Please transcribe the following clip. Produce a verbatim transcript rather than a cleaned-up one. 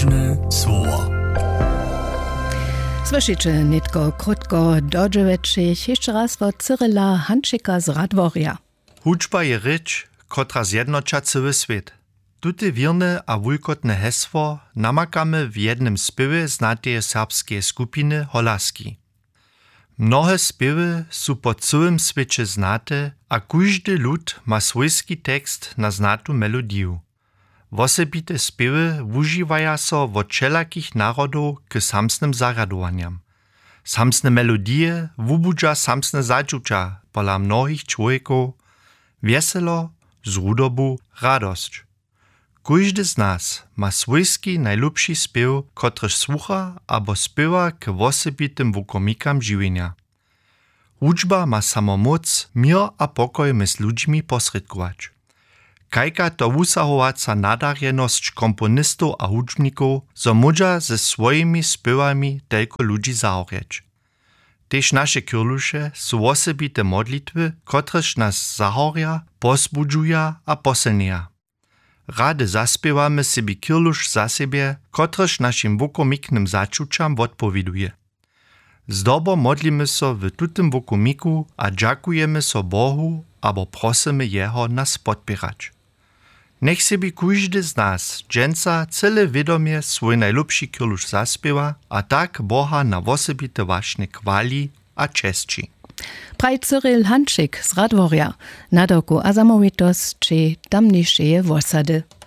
Luźne słowa. Słyszycie nitko krótko do dziewięciu, jeszcze raz od Cyryla Hanczyka z Radworja. Hudźba je rycz, kotra zjednocza cały świat. Tuty wirne a wulkotne hesło namakamy w jednym spiewie znateje serbskie skupiny Holaski. Mnohe spiewy są po całym świecie znate, a każdy lud ma swojski tekst na znatą melodię. Wosebite spiewy używają so od wszelakich narodów k samsnym zaradowaniam. Samsne melodie wubudza samsne zadżucza pola mnohich człowieków, weselo, zrudobu, radość. Każdy z nas ma swojski najlepszy spiew, kotryż słucha albo spiewa k wosebitym wukomikam żywienia. Hudźba ma samo moc mir a pokoj mez ludźmi posredkować. Kajka to wusahowaca nadarjenosć komponistów a hudźbników, zo módza ze swoimi spiewami telko ludzi zahorjeć. Tež naše kyrluše są wosebite modlitwy, kotrež nas zahorja, posbudžuja a posilnia. Rady zaspiewamy sobie kyrluš za siebie, kotrež našim wukomiknym začučam odpowieduje. Zdobo modlimy so w tutym wukomiku a dżakujemy so Bohu, abo prosimy Jeho nas podpierać. Nech sobie każdy z nas, dżęca, cele wiadomie swój najlepszy kyrluš zaspiewa, a tak Boha na wosebite waśnie chwali a czeszczy. Praj Cyryl Hanczyk z Radworja, na doku a zamowitost czy tamniejsze wosady.